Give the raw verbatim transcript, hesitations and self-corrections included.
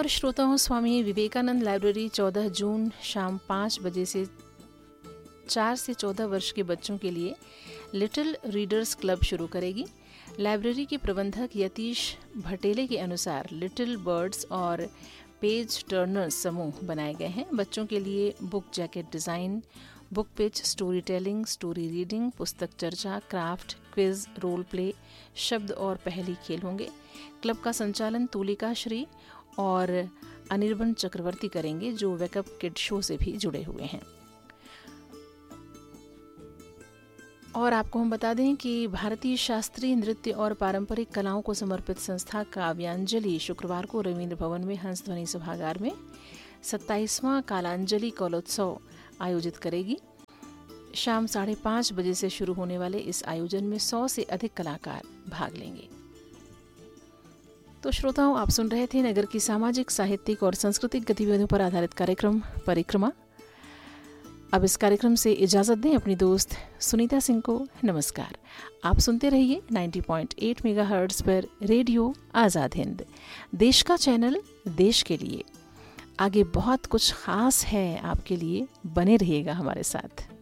और श्रोताओं, स्वामी विवेकानंद लाइब्रेरी चौदह जून शाम पाँच बजे से चार से चौदह वर्ष के बच्चों के लिए लिटिल रीडर्स क्लब शुरू करेगी। लाइब्रेरी के प्रबंधक यतीश भटेले के अनुसार लिटिल बर्ड्स और पेज टर्नर्स समूह बनाए गए हैं। बच्चों के लिए book jacket design, book pitch, story telling, story reading, पुस्तक चर्चा, क्राफ्ट, क्विज, रोल प्ले, शब्द और पहेली खेल होंगे। क्लब का संचालन तुलिका श्री और अनिर्बन चक्रवर्ती करेंगे, जो वेकअप किड शो से भी जुड़े हुए हैं। और आपको हम बता दें कि भारतीय शास्त्रीय नृत्य और पारंपरिक कलाओं को समर्पित संस्था काव्यांजलि शुक्रवार को रवींद्र भवन में हंस ध्वनि सभागार में सत्ताईसवां कालांजलि कौलोत्सव आयोजित करेगी। शाम साढ़े पाँच बजे से शुरू होने वाले इस आयोजन में सौ से अधिक कलाकार भाग लेंगे। तो श्रोताओं, आप सुन रहे थे नगर की सामाजिक, साहित्यिक और सांस्कृतिक गतिविधियों पर आधारित कार्यक्रम परिक्रमा। अब इस कार्यक्रम से इजाज़त दें अपनी दोस्त सुनीता सिंह को। नमस्कार। आप सुनते रहिए नब्बे पॉइंट आठ मेगाहर्ट्ज़ पर रेडियो आज़ाद हिंद, देश का चैनल, देश के लिए। आगे बहुत कुछ खास है आपके लिए, बने रहिएगा हमारे साथ।